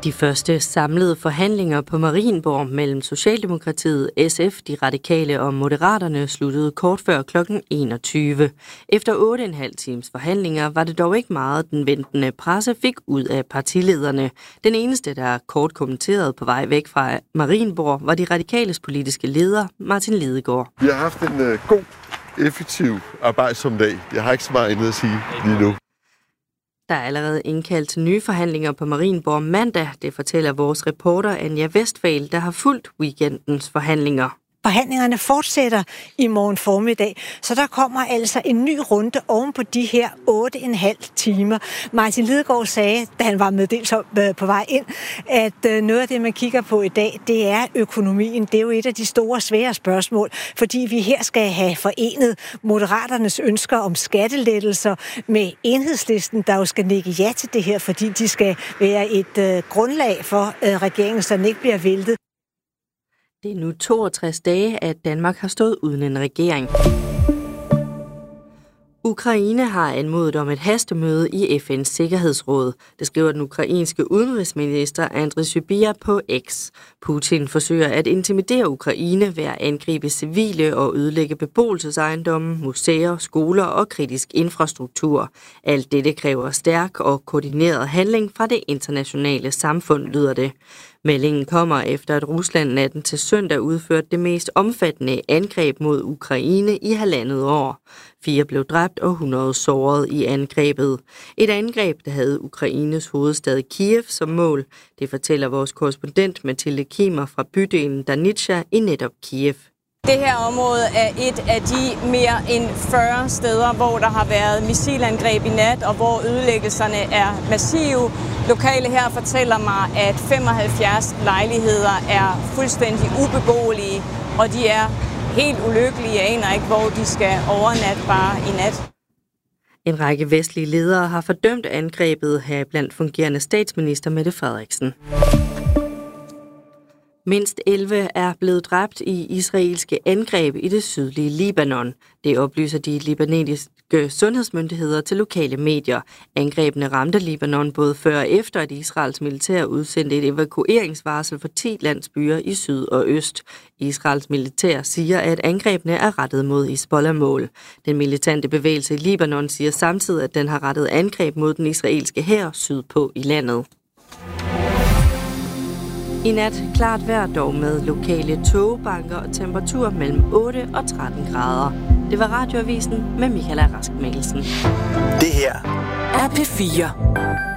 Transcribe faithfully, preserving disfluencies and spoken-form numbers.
De første samlede forhandlinger på Marienborg mellem Socialdemokratiet, S F, De Radikale og Moderaterne sluttede kort før klokken enogtyve. Efter otte og en halv times forhandlinger var det dog ikke meget, den ventende presse fik ud af partilederne. Den eneste, der kort kommenterede på vej væk fra Marienborg, var De Radikales politiske leder, Martin Lidegaard. Vi har haft en uh, god, effektiv arbejdsom dag. Jeg har ikke så meget andet at sige lige nu. Der er allerede indkaldt til nye forhandlinger på Marienborg mandag. Det fortæller vores reporter Anja Westphal, der har fulgt weekendens forhandlinger. Forhandlingerne fortsætter i morgen formiddag, så der kommer altså en ny runde oven på de her otte og en halv timer. Martin Lidegaard sagde, da han var meddelt på vej ind, at noget af det, man kigger på i dag, det er økonomien. Det er jo et af de store, svære spørgsmål, fordi vi her skal have forenet Moderaternes ønsker om skattelettelser med Enhedslisten, der jo skal nikke ja til det her, fordi de skal være et grundlag for regeringen, så den ikke bliver væltet. Det er nu toogtres dage, at Danmark har stået uden en regering. Ukraine har anmodet om et hastemøde i F N's Sikkerhedsråd. Det skriver den ukrainske udenrigsminister Andriy Sybiha på X. Putin forsøger at intimidere Ukraine ved at angribe civile og ødelægge beboelsesejendomme, museer, skoler og kritisk infrastruktur. Alt dette kræver stærk og koordineret handling fra det internationale samfund, lyder det. Meldingen kommer efter, at Rusland natten til søndag udførte det mest omfattende angreb mod Ukraine i halvandet år. Fire blev dræbt og hundrede såret i angrebet. Et angreb, der havde Ukraines hovedstad Kiev som mål. Det fortæller vores korrespondent Mathilde Kimer fra bydelen Darnitsa i netop Kiev. Det her område er et af de mere end fyrre steder, hvor der har været missilangreb i nat, og hvor ødelæggelserne er massive. Lokale her fortæller mig, at femoghalvfjerds lejligheder er fuldstændig ubeboelige, og de er helt ulykkelige. Jeg aner ikke, hvor de skal overnatte bare i nat. En række vestlige ledere har fordømt angrebet, heriblandt fungerende statsminister Mette Frederiksen. Mindst elleve er blevet dræbt i israelske angreb i det sydlige Libanon. Det oplyser de libanesiske sundhedsmyndigheder til lokale medier. Angrebene ramte Libanon både før og efter, at Israels militær udsendte et evakueringsvarsel for ti landsbyer i syd og øst. Israels militær siger, at angrebene er rettet mod Hizbollah-mål. Den militante bevægelse i Libanon siger samtidig, at den har rettet angreb mod den israelske hær sydpå i landet. I nat klart vejr dog med lokale tågebanker og temperatur mellem otte og tretten grader. Det var Radioavisen med Michaela Rask Mikkelsen. Det her er P fire.